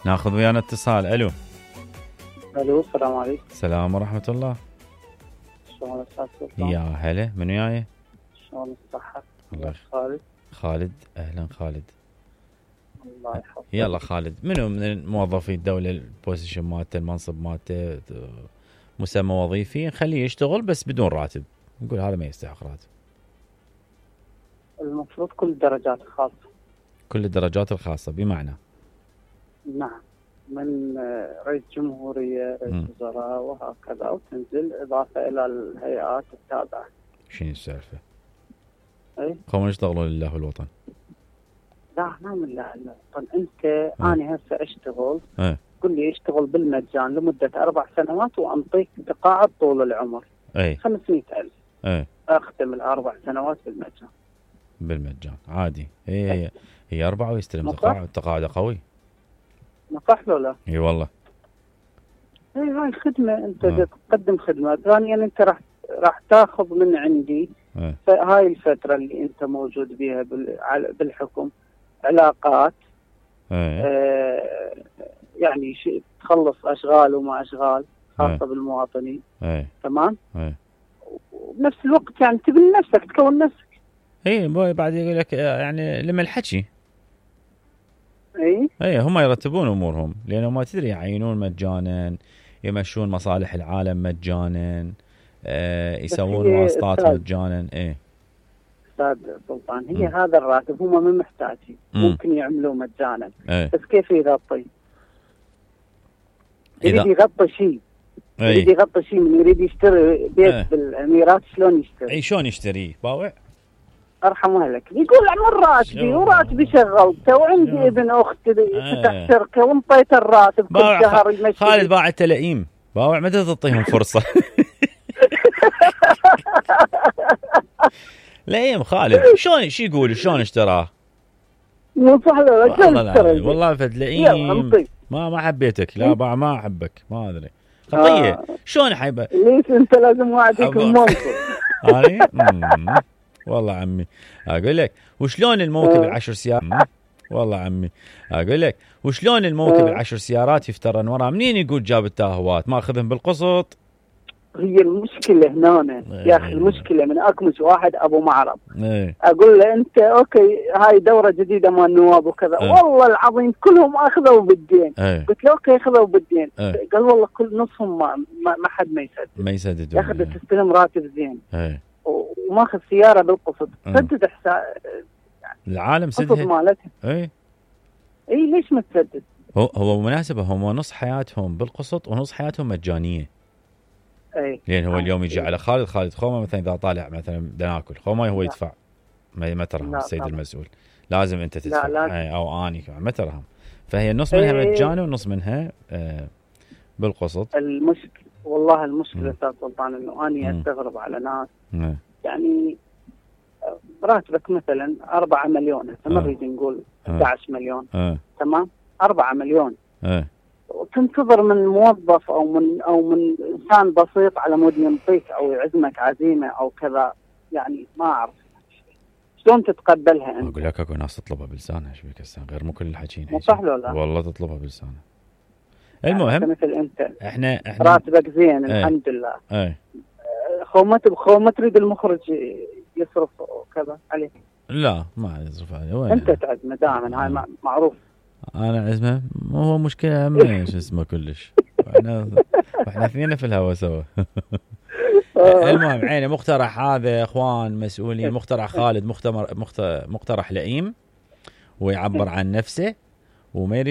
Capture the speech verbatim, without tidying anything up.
ناخذ ويانا اتصال. الو الو السلام عليكم. السلام ورحمة الله. شلون الصحة؟ يا هلا، من وياي؟ شلون الصحة؟ الله خالد. خالد، اهلا خالد. الله يحفظك. يلا خالد، منو من موظفي الدولة البوزيشن مالته المنصب مالته مسمى وظيفي نخليه يشتغل بس بدون راتب، نقول هذا ما يستحق راتب؟ المفروض كل الدرجات الخاصة. كل الدرجات الخاصة بمعنى؟ نعم، من رئيس جمهورية، رئيس وزراء وهكذا، وتنزل إضافة إلى الهيئات التابعة. شنو السالفة؟ اي قوم يشتغلوا لله والوطن. لا ما من لا لا طن انت اه. انا هسه اشتغل اه. قل لي اشتغل بالمجان لمدة اربع سنوات وانطيك تقاعد طول العمر. اي خمسمية الف. اي اختم الاربع سنوات بالمجان. بالمجان عادي. هي هي هي اربعة ويستلم تقاعد، تقاعد قوي. ما صح له لا؟ اي والله. اي هاي خدمة، انت اه. تقدم خدمة. ثانيا انت راح راح تاخذ من عندي اه. هاي الفترة اللي انت موجود بيها بالحكم علاقات. اه. آه يعني شيء تخلص اشغال وما اشغال خاصة اه. بالمواطنين. اه. تمام. اه. وبنفس الوقت يعني تبني نفسك، تكون نفسك. اي بعد يقول لك يعني لما الحكي. اي اي هم يرتبون امورهم، لانه ما تدري يعينون مجانا، يمشون مصالح العالم مجانا، آه يسوون واسطات مجانا. ايه استاذ سلطان، هي م. هذا الراتب هم من محتاجين، ممكن يعملوه مجانا. ايه. بس كيف يغطي؟ يريد يغطي شيء، يريد يغطي شيء، من يريد يشتري بيت ايه. بالاميرات شلون يشتري؟ اي شلون يشتريه؟ باوع ارحم اهلك. يقول عمر راتبي وراتبي شغلته وعندي ابن اختي فتح اه. شركه وانطيت الراتب كل شهر يمشي. خالد باع التلائيم، باوع متى تعطيهم فرصه؟ لئيم خالد. شلون شو يقول شلون اشتراه؟ مو صح له والله فد لئيم. ما ما حبيتك. لا باع ما احبك، ما ادري خطيه. آه. شلون حيبه؟ ليش انت لازم وعدك المنصب؟ انا والله عمي اقول لك وشلون الموكب العشر سيارات. والله عمي اقول لك وشلون الموكب العشر سيارات يفترن وراه. منين يقول جاب التاهوات ما اخذهم بالقسط؟ هي المشكله هنا يا اخي. المشكله من اكمش واحد ابو معرض. ايه. اقول له انت اوكي هاي دوره جديده مال النواب وكذا. ايه. والله العظيم كلهم اخذوا بالدين. ايه. قلت له اوكي اخذوا بالدين. ايه. قال والله كل نصهم ما, ما, ما حد ما يسدد ما يسدد ياخذ تستلم راتب زين. ايه. وماخذ سياره بالقسط. سدد حساب العالم سدد مالتها. اي اي ليش ما تسدد؟ هو هو مناسبه هم نص حياتهم بالقسط ونص حياتهم مجانيه. اي لان هو اليوم يجي على خالد خالد خومه مثلا اذا طالع مثلا بدنا ناكل خومه هو يدفع ما ترهم السيد طبعا. المسؤول لازم انت تدفع. لا لا. او اني ما ترهم. فهي النص منها مجاني والنص منها آه بالقسط. المشكله والله المشكله استاذ سلطان انه اني استغرب على ناس. م. يعني راتبك مثلا أربعة مليون، هسه ما نريد نقول أحد عشر مليون. أه. تمام. أربعة مليون. أه. وتنتظر من موظف او من او من انسان بسيط على مود ينطيك او يعزمك عزيمه او كذا، يعني ما اعرف شلون تتقبلها انت. اقول لك اكو ناس تطلبها بلسانها. ايش بك هسه غير مو كل الحكي مو صح له لا؟ والله تطلبها بلسانها. المهم يعني مثل انت احنا احنا راتبك زين. ايه. الحمد لله. اي خومت بخومت تريد المخرج يصرف وكذا عليه. لا ما يصرف عليه وين انت تعزمه دائما. هاي معروف. انا عزمه مو هو مشكله همه شو اسمه كلش. احنا احنا اثنين في الهوا سوا. المهم عيني مقترح هذا يا اخوان مسؤولين. مقترح خالد مقترح مقترح لئيم ويعبر عن نفسه وما